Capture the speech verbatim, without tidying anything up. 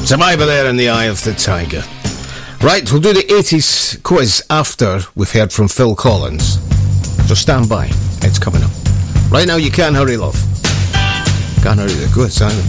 Survivor there in the Eye of the Tiger. Right, we'll do the eighties quiz after we've heard from Phil Collins. So stand by, it's coming up. Right now, you can't hurry, love. Can't hurry the quiz, Simon.